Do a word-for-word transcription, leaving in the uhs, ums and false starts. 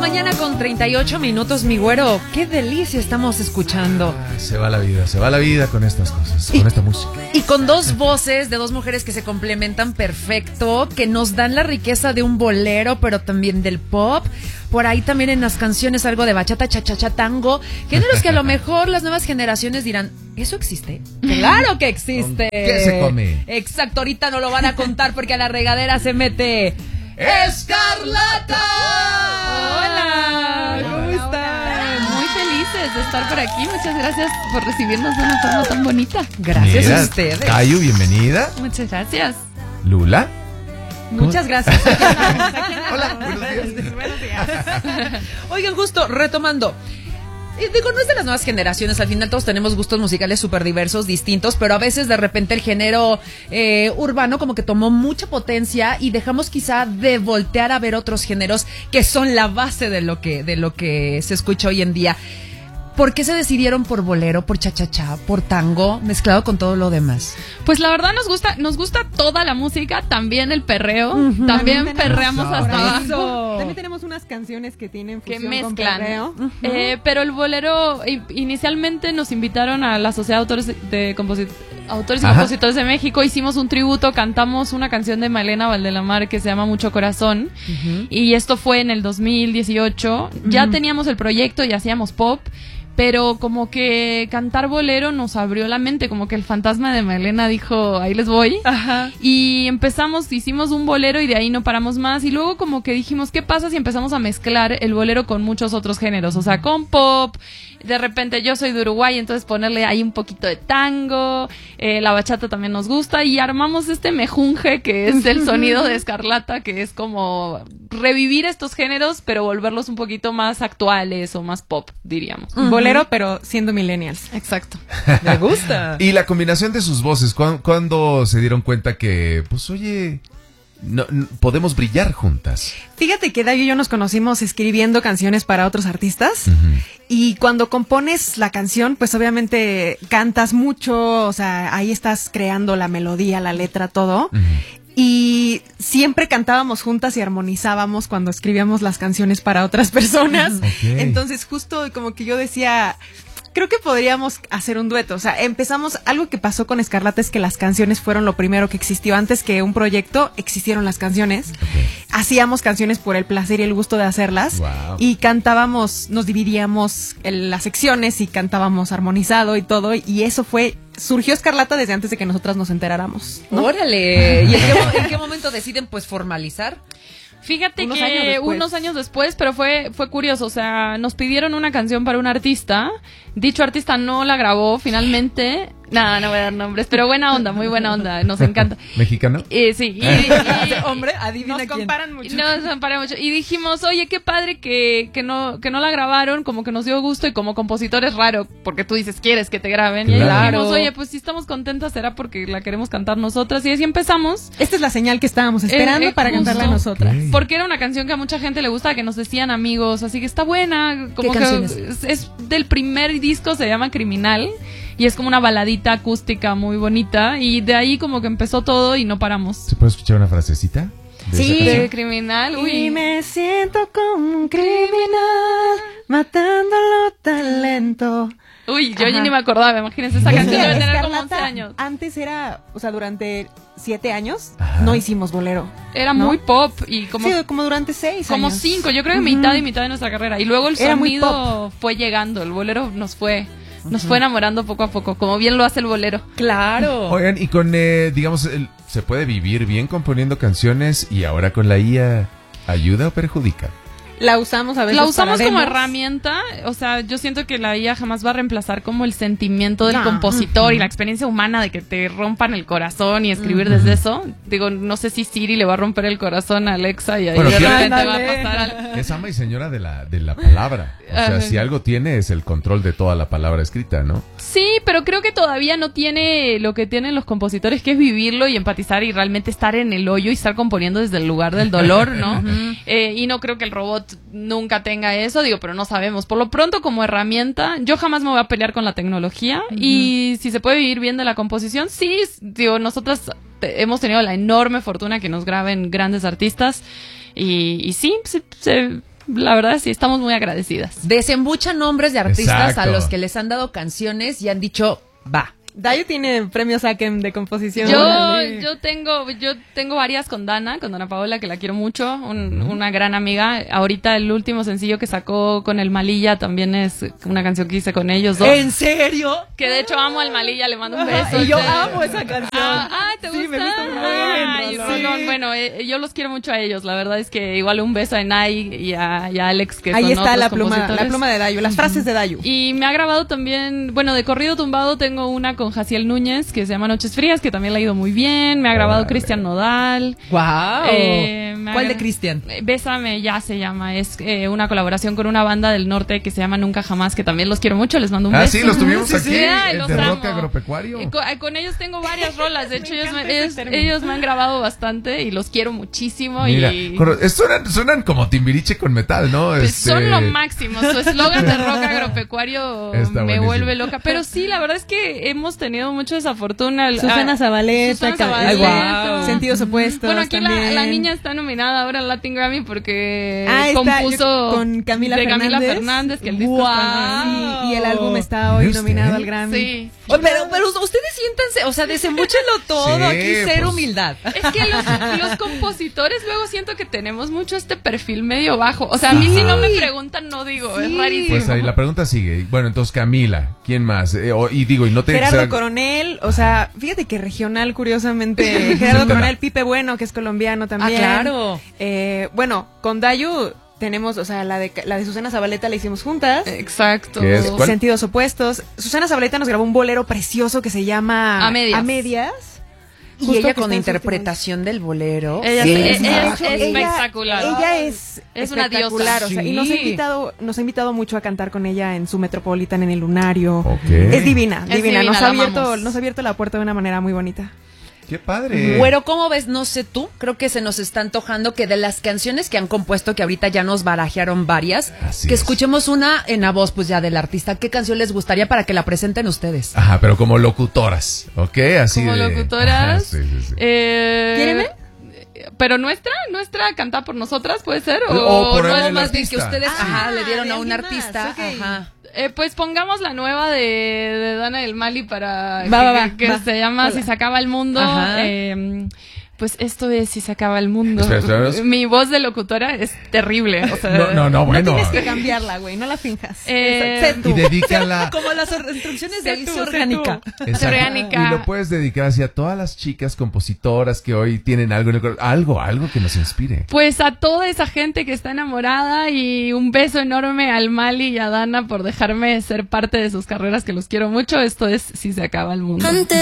mañana con treinta y ocho minutos, mi güero. Qué delicia estamos escuchando. Ah, se va la vida, se va la vida con estas cosas, y, con esta música. Y con dos voces de dos mujeres que se complementan perfecto, que nos dan la riqueza de un bolero, pero también del pop. Por ahí también en las canciones algo de bachata, cha-cha-cha, tango. Géneros que a lo mejor las nuevas generaciones dirán, ¿eso existe? ¡Claro que existe! ¿Qué se come? Exacto, ahorita no lo van a contar porque a la regadera se mete... ¡Escarlata! Hola, ¿cómo hola, están? Hola. Muy felices de estar por aquí. Muchas gracias por recibirnos de una forma tan bonita. Gracias Mira, a ustedes. Cayu, bienvenida. Muchas gracias. Lula. Muchas gracias. Hola, buenos días. Buenos días. Oigan, justo retomando. Digo, no es de las nuevas generaciones, al final todos tenemos gustos musicales súper diversos, distintos, pero a veces de repente el género eh, urbano como que tomó mucha potencia y dejamos quizá de voltear a ver otros géneros que son la base de lo que, de lo que se escucha hoy en día. ¿Por qué se decidieron por bolero, por cha-cha-cha, por tango, mezclado con todo lo demás? Pues la verdad nos gusta, nos gusta toda la música, también el perreo, uh-huh. también tenemos, perreamos no, hasta abajo. Eso. También tenemos unas canciones que tienen Que fusión mezclan. con perreo. Uh-huh. Eh, pero el bolero, inicialmente nos invitaron a la Sociedad de Autores, de Composit- Autores y Ajá. Compositores de México, hicimos un tributo, cantamos una canción de Malena Valdelamar que se llama Mucho Corazón, uh-huh. y esto fue en el dos mil dieciocho. Uh-huh. Ya teníamos el proyecto y hacíamos pop, pero como que cantar bolero nos abrió la mente, como que el fantasma de Malena dijo, ahí les voy. Ajá. Y empezamos, hicimos un bolero y de ahí no paramos más. Y luego como que dijimos, ¿qué pasa si empezamos a mezclar el bolero con muchos otros géneros? O sea, con pop, de repente yo soy de Uruguay, entonces ponerle ahí un poquito de tango, eh, la bachata también nos gusta, y armamos este mejunje que es el sonido de Escarlata, que es como revivir estos géneros, pero volverlos un poquito más actuales o más pop, diríamos. Uh-huh. Bolero, pero siendo millennials. Exacto. Me gusta. Y la combinación de sus voces, ¿cuándo, ¿cuándo se dieron cuenta que, pues oye, no, no, podemos brillar juntas? Fíjate que Dayo y yo nos conocimos escribiendo canciones para otros artistas. Uh-huh. Y cuando compones la canción, pues obviamente cantas mucho, o sea, ahí estás creando la melodía, la letra, todo. Uh-huh. Y siempre cantábamos juntas y armonizábamos cuando escribíamos las canciones para otras personas. Okay. Entonces justo como que yo decía, creo que podríamos hacer un dueto. O sea, empezamos, algo que pasó con Escarlata es que las canciones fueron lo primero que existió. Antes que un proyecto, existieron las canciones. Okay. Hacíamos canciones por el placer y el gusto de hacerlas. Wow. Y cantábamos, nos dividíamos en las secciones y cantábamos armonizado y todo. Y eso fue... Surgió Escarlata desde antes de que nosotras nos enteráramos, ¿no? ¡Órale! ¿Y en qué, en qué momento deciden, pues, formalizar? Fíjate unos que años unos años después, pero fue fue curioso, o sea, nos pidieron una canción para un artista, dicho artista no la grabó finalmente, no, no voy a dar nombres, pero buena onda, muy buena onda, nos encanta. ¿Mexicano? Eh, sí, y, y, hombre, adivina nos quién. comparan mucho. Nos comparan mucho, y dijimos, oye, qué padre que, que no que no la grabaron, como que nos dio gusto, y como compositor es raro, porque tú dices, quieres que te graben, claro. y ahí dijimos, oye, pues si estamos contentas será porque la queremos cantar nosotras, y así empezamos. Esta es la señal que estábamos esperando Eh, eh, para justo. cantarla nosotras. Okay. Porque era una canción que a mucha gente le gusta, que nos decían amigos, así que está buena. Como ¿Qué que canción es? es, es del primer disco, se llama Criminal, y es como una baladita acústica muy bonita, y de ahí como que empezó todo y no paramos. ¿Se puede escuchar una frasecita? De Sí, esa canción? de Criminal, uy. Y me siento como un criminal, matándolo tan lento. Uy, yo ya Ajá. ni me acordaba, imagínense, esa Es canción que debe tener como Escarlata once años. Antes era, o sea, durante siete años Ajá. no hicimos bolero. Era ¿no? muy pop y como... Sí, como durante seis Como años. cinco, yo creo que Ujú. mitad y mitad de nuestra carrera. Y luego el Era muy sonido fue llegando, el bolero nos fue, nos fue enamorando poco a poco, como bien lo hace el bolero. ¡Claro! Oigan, y con, eh, digamos, el- se puede vivir bien componiendo canciones y ahora con la I A, ¿ayuda o perjudica? La usamos a veces La usamos para como demos. herramienta, o sea, yo siento que la I A jamás va a reemplazar como el sentimiento del No. compositor y la experiencia humana de que te rompan el corazón y escribir desde eso. Digo, no sé si Siri le va a romper el corazón a Alexa y ahí Bueno, de ¿quién- repente va a Ándale. pasar algo. Es ama y señora de la, de la palabra. O sea, Ajá. si algo tiene es el control de toda la palabra escrita, ¿no? Sí, pero creo que todavía no tiene lo que tienen los compositores, que es vivirlo y empatizar y realmente estar en el hoyo y estar componiendo desde el lugar del dolor, ¿no? eh, y no creo que el robot nunca tenga eso, digo, pero no sabemos. Por lo pronto, como herramienta, yo jamás me voy a pelear con la tecnología. Uh-huh. Y si se puede vivir bien de la composición, sí, digo, nosotras te, hemos tenido la enorme fortuna que nos graben grandes artistas y, y sí, se, se la verdad sí, estamos muy agradecidas. Desembuchan nombres de artistas Exacto. a los que les han dado canciones y han dicho, va. Dayu tiene premios Akem de composición. Yo, Órale. yo tengo, yo tengo varias con Dana, con Dana Paola, que la quiero mucho, un, una gran amiga. Ahorita el último sencillo que sacó con el Malilla también es una canción que hice con ellos dos. ¿En serio? Que de hecho amo al Malilla, le mando un beso. Y yo Te- amo esa canción. Ah, ay, ¿te Sí, gusta? me gusta muy Ay, bien, Rolón. sí. Bueno, eh, yo los quiero mucho a ellos. La verdad es que igual un beso a Enay y a, y a Alex, que Ahí son está otros la pluma, la compositores. pluma de Dayu, las frases de Dayu. Y me ha grabado también, bueno, de corrido tumbado tengo una con Jaciel Núñez que se llama Noches Frías, que también le ha ido muy bien. Me ha grabado Órale. Cristian Nodal. ¡Wow! Eh, me ha ¿Cuál gra- de Cristian? Eh, Bésame ya se llama. Es eh, una colaboración con una banda del norte que se llama Nunca Jamás, que también los quiero mucho. Les mando un Ah, beso. sí, los tuvimos Sí, aquí, sí, ay, el los de amo. rock agropecuario. Y con, con ellos tengo varias rolas. De hecho, ellos me, encanta ese ellos, término. ellos me han grabado bastante y los quiero muchísimo. Mira, y cor- es- suenan, suenan como Timbiriche con metal, ¿no? Pues Este, son lo máximo. Su eslogan de rock agropecuario Está me buenísimo. vuelve loca. Pero sí, la verdad es que hemos tenido mucha desafortuna. Susana Ah, Zabaleta, Susana ca- Zabaleta. Ay, Sentidos Opuestos. Bueno, aquí la, también. la niña está nominada ahora al Latin Grammy porque Ah, está, compuso yo- con Camila de Camila Fernández. Fernández, que el disco Guau. está Sí, y el álbum está hoy ¿Viste? nominado al Grammy. Sí. Oh, pero, pero ustedes siéntanse, o sea, desembúchenlo todo, Sí, aquí cero pues. humildad. Es que los, los compositores luego siento que tenemos mucho este perfil medio bajo. O sea, a mí si no me preguntan no digo, es rarísimo. Pues ahí la pregunta sigue. Bueno, entonces Camila, ¿quién más? Eh, o- y digo, y no te Gerardo será- Coronel, o sea, fíjate que regional, curiosamente, Gerardo Suéltala. Coronel, Pipe Bueno, que es colombiano también. Ah, claro. Eh, bueno, con Dayu tenemos, o sea, la de, la de Susana Zabaleta la hicimos juntas. Exacto. ¿Qué es? ¿Cuál? Sentidos Opuestos. Susana Zabaleta nos grabó un bolero precioso que se llama A Medias. A Medias. Y Justo ella que con está en su interpretación del bolero. Ella, Sí, es, es ella es maravillosa. espectacular. Ella, ella es, Es una espectacular, diosa. o sea, y Sí. nos ha invitado, nos ha invitado mucho a cantar con ella en su Metropolitan, en el Lunario. Ok. Es divina, Es divina. divina, Nos la ha abierto, amamos. nos ha abierto la puerta de una manera muy bonita. ¡Qué padre! Güero, ¿cómo ves? No sé tú, creo que se nos está antojando que de las canciones que han compuesto, que ahorita ya nos barajearon varias, Así que es. escuchemos una en la voz, pues ya del artista. ¿Qué canción les gustaría para que la presenten ustedes? Ajá, pero como locutoras, ¿ok? Así Como de... locutoras. Ajá, sí, sí, sí. Eh, ¿Quiéreme? Pero nuestra, nuestra cantada por nosotras, ¿puede ser? O, O por no el es más artista. Que ustedes, Ah, ajá, le dieron de a un alguien más, artista. ok. Ajá. Eh, pues pongamos la nueva de, de Dana del Mali para Va, que, va, va, que va. se llama Hola. Si se acaba el mundo. Ajá. Eh, pues esto es Si se acaba el mundo. Espera, espera, espera. Mi voz de locutora es terrible. O sea, No, no, no, bueno. No tienes que cambiarla, güey, no la finjas. Eh, Sé tú. Y dedícala... Como las or- instrucciones de Sé Alicia tú, sé Orgánica. Exacto. orgánica. Y lo puedes dedicar hacia todas las chicas compositoras que hoy tienen algo en el corazón. Algo, algo que nos inspire. Pues a toda esa gente que está enamorada y un beso enorme al Mali y a Dana por dejarme ser parte de sus carreras, que los quiero mucho. Esto es Si se acaba el mundo.